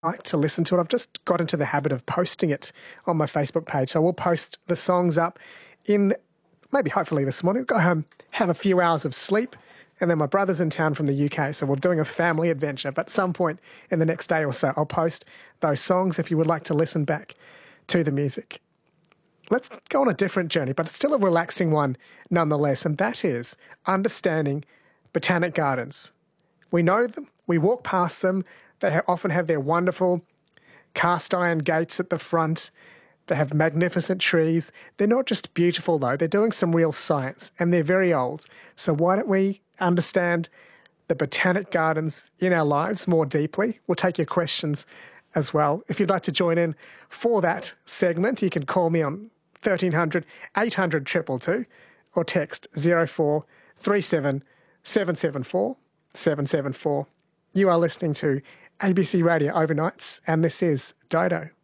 like to listen to it. I've just got into the habit of posting it on my Facebook page. So we'll post the songs up in maybe hopefully this morning. Go home, have a few hours of sleep, and then my brother's in town from the UK, so we're doing a family adventure. But at some point in the next day or so, I'll post those songs if you would like to listen back to the music. Let's go on a different journey, but it's still a relaxing one nonetheless, and that is understanding botanic gardens. We know them, we walk past them, they often have their wonderful cast iron gates at the front. They have magnificent trees. They're not just beautiful, though. They're doing some real science, and they're very old. So why don't we understand the botanic gardens in our lives more deeply? We'll take your questions as well. If you'd like to join in for that segment, you can call me on 1300 800 222 or text 0437 774 774. You are listening to ABC Radio Overnights, and this is Dodo.